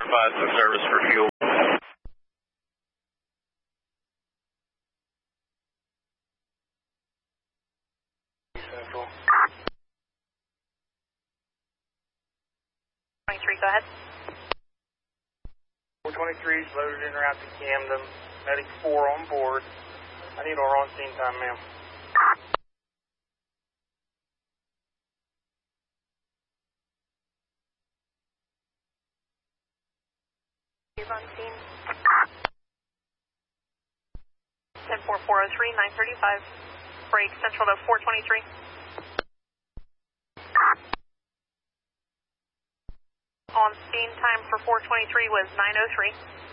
provides the service for fuel. Central. 23, go ahead. 423 is loaded en route to Camden. Medic 4 on board. I need our on-scene time, ma'am. He's on scene. 10440 935. Break central to 423. On scene time for 423 was 9:03.